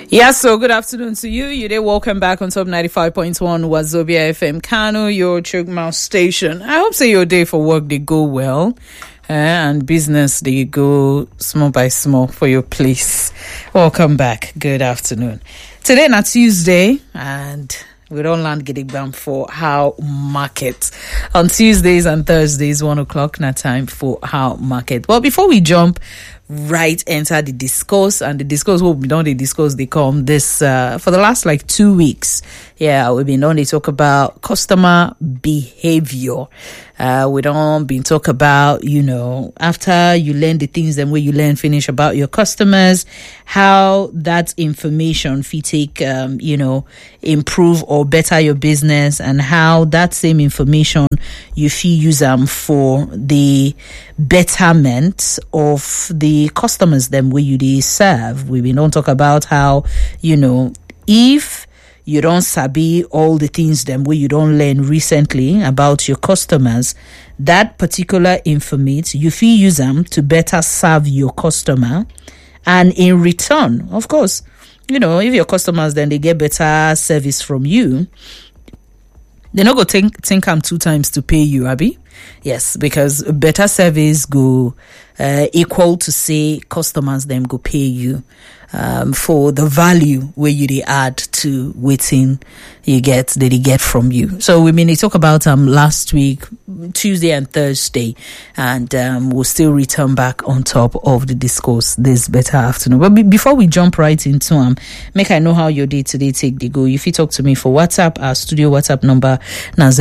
Yes, so good afternoon to you. You did welcome back on top 95.1 Wazobia FM Kano, your Chugmouth station. I hope so your day for work they go well. And business they go small by small for your place. Welcome back. Good afternoon. Today na Tuesday and we don't land Gidigbam for How Market. On Tuesdays and Thursdays, 1 o'clock, na time for How Market. Well, before we jump right enter the discourse, and the discourse what we don't discuss they come this for the last like 2 weeks. Yeah, we've been on to talk about customer behavior. We don't been talk about, after you learn the things then where you learn finish about your customers, how that information if you take improve or better your business, and how that same information you feel use them for the betterment of the customers them where you they serve. We don't talk about how, if you don't sabi all the things them where you don't learn recently about your customers, that particular information you feel use them to better serve your customer, and in return, of course, if your customers then they get better service from you, they're not gonna think I'm 2 times to pay you, Abby. Yes, because better service go equal to say customers them go pay you for the value where you they add to waiting they get from you. So we talk about last week, Tuesday and Thursday, and we'll still return back on top of the discourse this better afternoon. But before we jump right into make I know how your day today take the go. If you talk to me for WhatsApp, our studio WhatsApp number now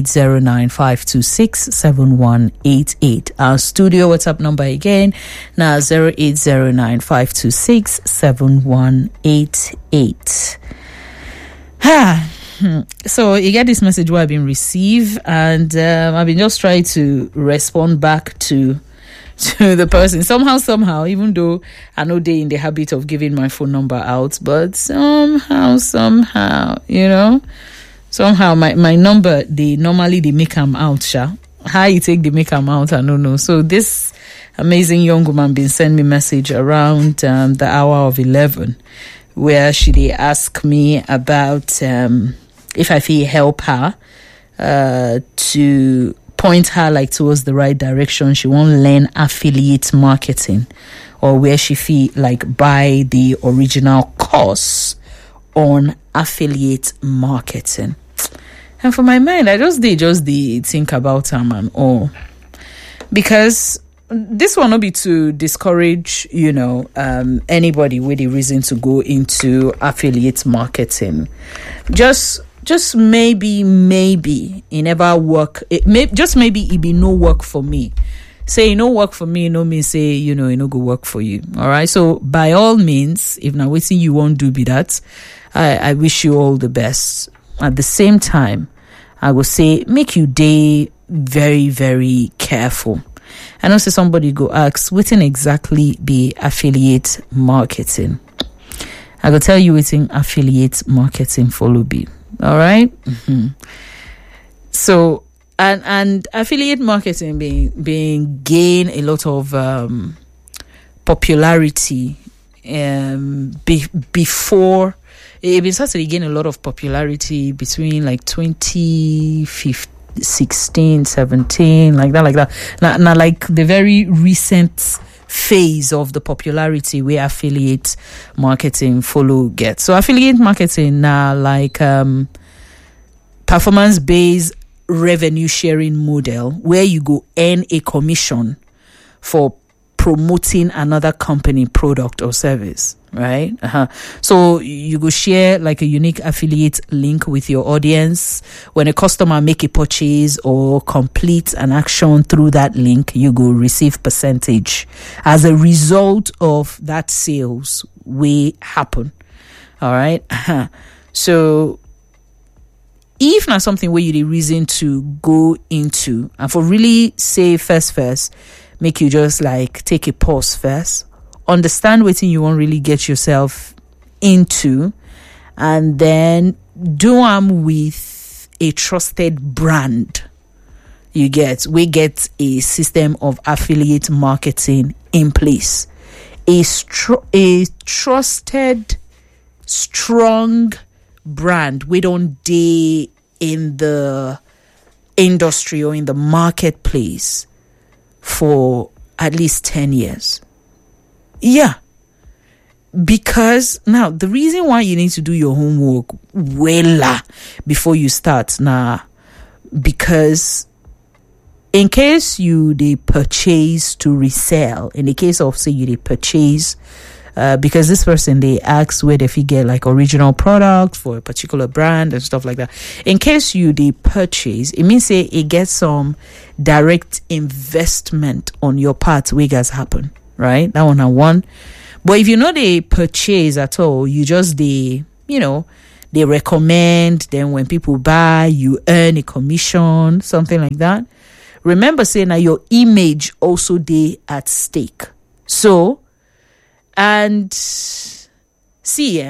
0809-526-7188. Our studio WhatsApp number again now 0809-526-7188. So you get this message where I've been received, and I've been just trying to respond back to the person somehow, even though I know they in the habit of giving my phone number out, but somehow my number they make them out. How you take they make them out, I don't know. So this amazing young woman been send me message around the hour of 11, where she they ask me about if I feel help her to point her like towards the right direction. She won't learn affiliate marketing, or where she feel like buy the original course on affiliate marketing. And for my mind, I just think about them and all, because this will not be to discourage, anybody with a reason to go into affiliate marketing. Just maybe it never work. Maybe it be no work for me. Say no work for me, no mean say it no go work for you. All right. So by all means, if now waiting you won't do be that, I wish you all the best. At the same time, I will say make you day very, very careful. I know say somebody go ask, what exactly be affiliate marketing? I will tell you what affiliate marketing follow be. All right. Mm-hmm. So and affiliate marketing being gain a lot of popularity before it been started to gain a lot of popularity between like 2016, 17, like that. Now like the very recent phase of the popularity where affiliate marketing follow get. So affiliate marketing now like performance based revenue sharing model where you go earn a commission for promoting another company product or service, right? So you go share like a unique affiliate link with your audience. When a customer make a purchase or complete an action through that link, you go receive percentage as a result of that sales will happen. All right. So if not something where you the reason to go into, and for really say first, make you just like take a pause first, understand what you want really get yourself into, and then do them with a trusted brand. We get a system of affiliate marketing in place, a trusted strong brand we don't dey in the industry or in the marketplace for at least 10 years. Yeah. Because now the reason why you need to do your homework well before you start now, because in case you they purchase to resell, in the case of say you they purchase because this person they ask where they figure like original product for a particular brand and stuff like that. In case you they purchase, it means say it gets some direct investment on your part where guys happen, right? That one. But if you know they purchase at all, you just they recommend, then when people buy, you earn a commission, something like that. Remember saying that your image also they at stake. So, and see,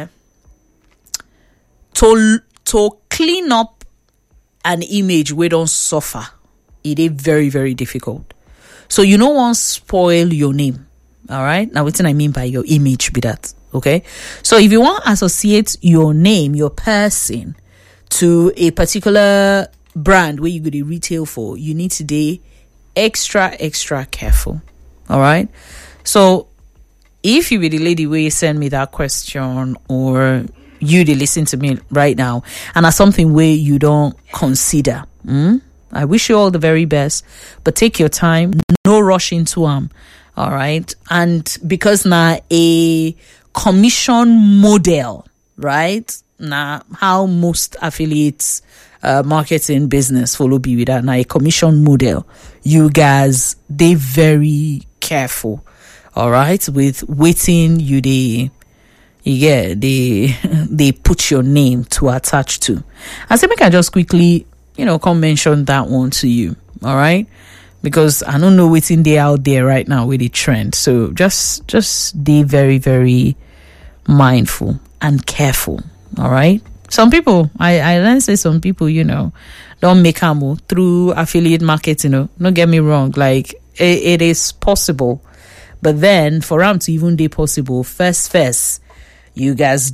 to clean up an image we don't suffer, it is very, very difficult. So you don't want to spoil your name. All right. Now, what I mean by your image be that. Okay. So if you want to associate your name, your person to a particular brand where you go to retail for, you need to be extra careful. All right. So if you be the lady where you send me that question, or you they listen to me right now and that's something where you don't consider, I wish you all the very best, but take your time, no rush into them. All right. And because now a commission model, right? Now how most affiliates marketing business follow be with that. Now a commission model, you guys, they very careful. All right. With waiting they put your name to attach to. I say make I just quickly, come mention that one to you. All right. Because I don't know what's in there out there right now with the trend. So just be very, very mindful and careful. All right. Some people, I learned say some people, don't make ammo through affiliate marketing. Don't get me wrong. Like it is possible. But then for them to even be possible, first, you guys,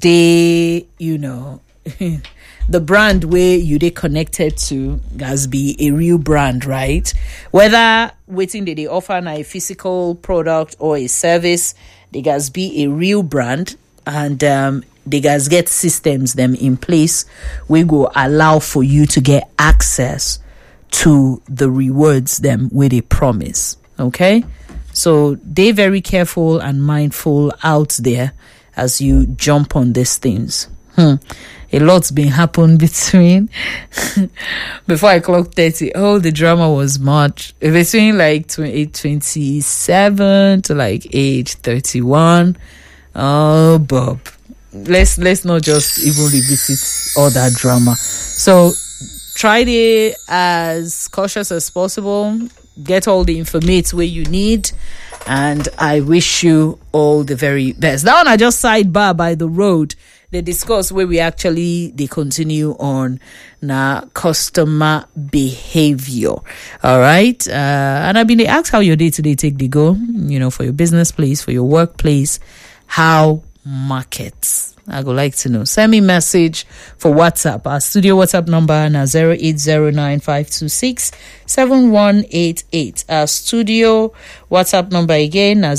the brand where you they connected to guys be a real brand, right? Whether waiting they offer a physical product or a service, they guys be a real brand, and they guys get systems them in place we go allow for you to get access to the rewards them where they promise. Okay, so they very careful and mindful out there as you jump on these things. A lot's been happened between before I clocked 30. Oh, the drama was much between like 27 to like age 31. Oh, Bob, let's not just even revisit all that drama. So try it as cautious as possible. Get all the information where you need, and I wish you all the very best. That one I just sidebar by the road. They discuss where they continue on now customer behavior. All right. And I've been asked how your day-to-day take the go, for your business place, for your workplace, how markets. I would like to know. Send me message for WhatsApp. Our studio WhatsApp number now 0809-526-7188. Our studio WhatsApp number again now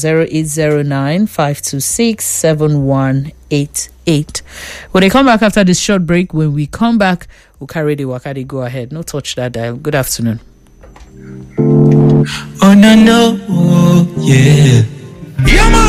0809-526-7188. When they come back after this short break, when we come back, we'll carry the Wakadi. Go ahead. No touch that dial. Good afternoon. Oh, no, yeah.